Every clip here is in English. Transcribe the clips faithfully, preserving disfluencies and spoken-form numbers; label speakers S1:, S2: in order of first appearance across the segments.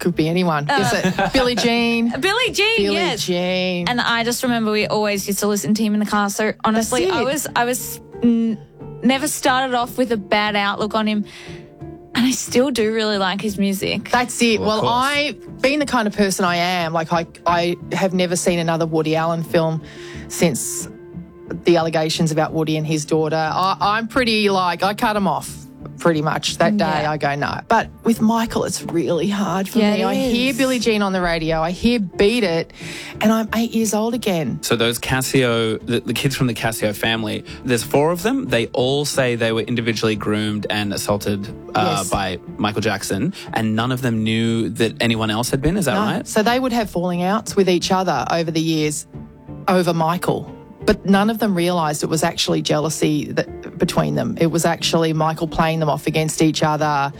S1: could be anyone. Uh, Is it Billie Jean?
S2: Billie Jean,
S1: Billie
S2: yes.
S1: Jean.
S2: And I just remember we always used to listen to him in the car. So honestly, I was I was n- never started off with a bad outlook on him. And I still do really like his music.
S1: That's it.
S3: Well,
S1: Well, I, being the kind of person I am, like I, I have never seen another Woody Allen film since the allegations about Woody and his daughter. I, I'm pretty like, I cut him off pretty much that day.
S2: Yeah.
S1: I go, no. But with Michael, it's really hard for
S2: Yeah,
S1: me.
S2: it
S1: I
S2: is.
S1: hear Billie Jean on the radio. I hear Beat It, and I'm eight years old again.
S3: So those Casio, the, the kids from the Casio family, there's four of them. They all say they were individually groomed and assaulted uh,
S1: Yes.
S3: by Michael Jackson, and none of them knew that anyone else had been. Is that
S1: No.
S3: right?
S1: So they would have falling outs with each other over the years over Michael. But none of them realised it was actually jealousy that, between them. It was actually Michael playing them off against each other.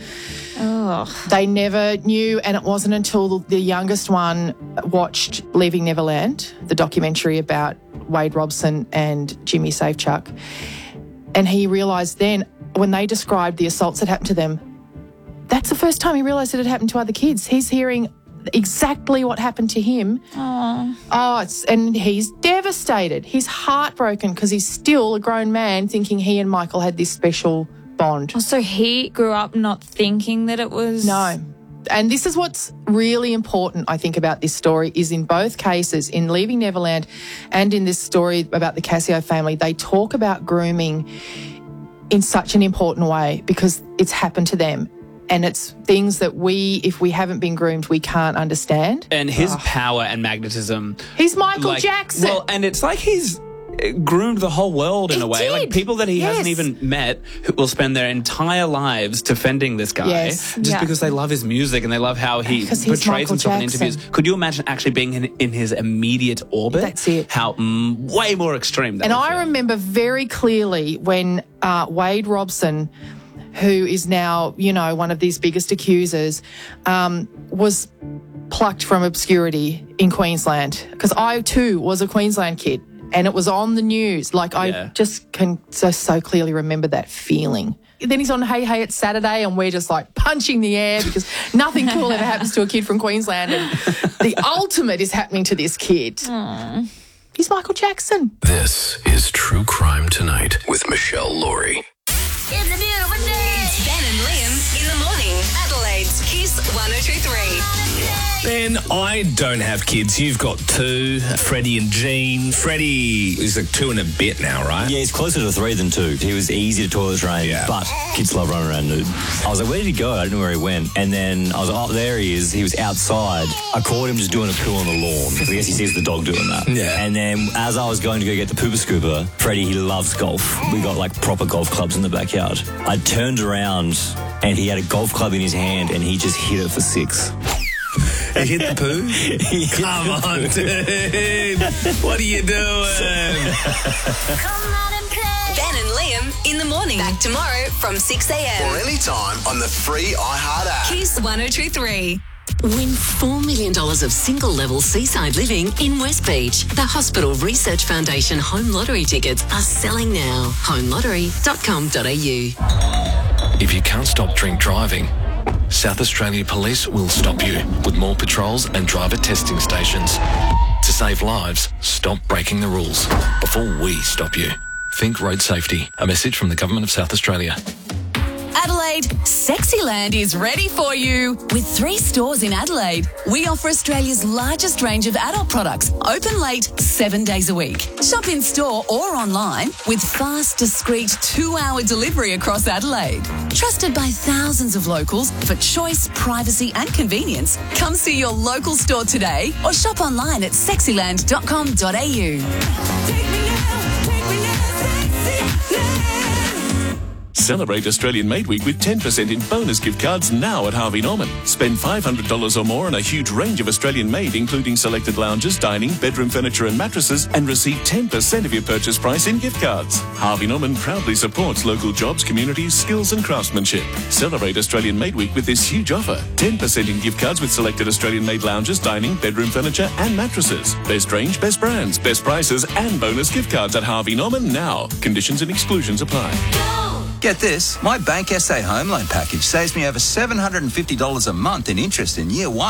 S2: Oh.
S1: They never knew, and it wasn't until the youngest one watched Leaving Neverland, the documentary about Wade Robson and Jimmy Safechuck, and he realised then, when they described the assaults that happened to them, that's the first time he realised it had happened to other kids. He's hearing exactly what happened to him.
S2: Oh.
S1: Oh, it's, and he's devastated. He's heartbroken because he's still a grown man thinking he and Michael had this special bond.
S2: So he grew up not thinking that it was...
S1: No. And this is what's really important, I think, about this story is in both cases, in Leaving Neverland and in this story about the Casio family, they talk about grooming in such an important way because it's happened to them. And it's things that we, if we haven't been groomed, we can't understand.
S3: And his
S1: Oh.
S3: power and magnetism.
S1: He's Michael
S3: like-
S1: Jackson.
S3: Well, and it's like he's uh, groomed the whole world in
S1: He
S3: a way.
S1: did.
S3: Like people that he hasn't
S1: Yes.
S3: even met who will spend their entire lives defending this guy
S1: Yes.
S3: just
S2: Yeah.
S3: because they love his music and they love how he
S1: Because he's
S3: portrays
S1: Michael
S3: himself
S1: Jackson.
S3: in interviews. Could you imagine actually being in, in his immediate orbit?
S1: That's it.
S3: How mm, way more extreme that
S1: And
S3: would
S1: I
S3: feel.
S1: remember very clearly when uh, Wade Robson, who is now, you know, one of these biggest accusers, um, was plucked from obscurity in Queensland. Because I, too, was a Queensland kid and it was on the news. Like, I
S3: Yeah.
S1: just can so, so clearly remember that feeling. Then he's on Hey Hey It's Saturday and we're just like punching the air because nothing cool ever happens to a kid from Queensland. And the ultimate is happening to this kid.
S2: Aww.
S1: He's Michael Jackson.
S4: This is True Crime Tonight with Michelle Laurie.
S5: It's a beautiful day. It's Ben and Liam in the morning. Adelaide's Kiss one oh two three.
S6: Ben, I don't have kids. You've got two, Freddie and Jean. Freddie is like two and a bit now, right?
S7: Yeah, he's closer to three than two. He was easy to toilet train,
S6: Yeah.
S7: but kids love running around nude. I was like, where did he go? I didn't know where he went. And then I was like, oh, there he is. He was outside. I caught him just doing a poo on the lawn. I guess he sees the dog doing that.
S6: Yeah.
S7: And then as I was going to go get the pooper scooper, Freddie, he loves golf. We got like proper golf clubs in the backyard. I turned around and he had a golf club in his hand and he just hit it for six.
S6: He hit the poo?
S7: He hit
S6: Come
S7: the
S6: on,
S7: poo.
S6: dude. What are you doing?
S5: Come on and play. Ben and Liam in the morning. Back tomorrow from six a.m.
S4: Or anytime on the free iHeart app.
S5: Kiss one oh two three. Win four million dollars of single-level seaside living in West Beach. The Hospital Research Foundation home lottery tickets are selling now. home lottery dot com dot a u.
S4: If you can't stop drink driving, South Australia Police will stop you with more patrols and driver testing stations. To save lives, stop breaking the rules before we stop you. Think road safety. A message from the Government of South Australia.
S8: Adelaide, Sexyland is ready for you. With three stores in Adelaide, we offer Australia's largest range of adult products, open late, seven days a week. Shop in store or online with fast, discreet two-hour delivery across Adelaide. Trusted by thousands of locals for choice, privacy and convenience. Come see your local store today or shop online at sexyland dot com dot a u.
S9: Celebrate Australian Made Week with ten percent in bonus gift cards now at Harvey Norman. Spend five hundred dollars or more on a huge range of Australian made, including selected lounges, dining, bedroom furniture and mattresses, and receive ten percent of your purchase price in gift cards. Harvey Norman proudly supports local jobs, communities, skills and craftsmanship. Celebrate Australian Made Week with this huge offer. ten percent in gift cards with selected Australian made lounges, dining, bedroom furniture and mattresses. Best range, best brands, best prices and bonus gift cards at Harvey Norman now. Conditions and exclusions apply.
S10: Get this, my Bank S A home loan package saves me over seven hundred fifty dollars a month in interest in year one.